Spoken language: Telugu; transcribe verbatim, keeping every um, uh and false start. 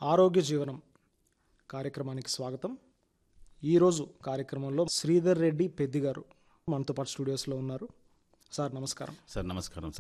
ఆరోగ్య జీవనం కార్యక్రమానికి స్వాగతం. ఈరోజు కార్యక్రమంలో శ్రీధర్ రెడ్డి పెద్ది గారు మనతో పాటు స్టూడియోస్లో ఉన్నారు. సార్ నమస్కారం. సార్ నమస్కారం.